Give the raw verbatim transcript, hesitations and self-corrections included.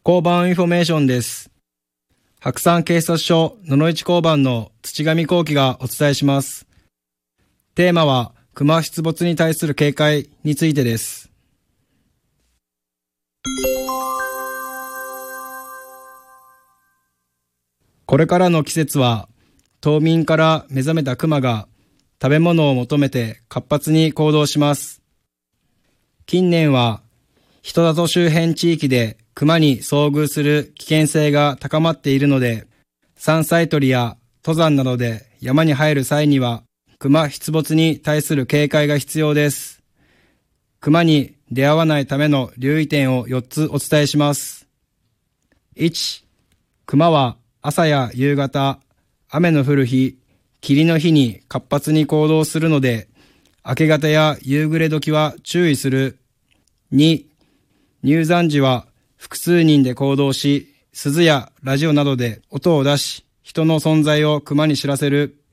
交番インフォメーションです。白山警察署野々市交番の土上幸喜がお伝えします。テーマは熊出没に対する警戒についてです。これからの季節は冬眠から目覚めた熊が食べ物を求めて活発に行動します。近年は人里周辺地域で熊に遭遇する危険性が高まっているので、山菜採りや登山などで山に入る際には熊出没に対する警戒が必要です。熊に出会わないための留意点をよっつお伝えします。いち、熊は朝や夕方、雨の降る日、霧の日に活発に行動するので、明け方や夕暮れ時は注意する。に、入山時は複数人で行動し、鈴やラジオなどで音を出し、人の存在を熊に知らせる。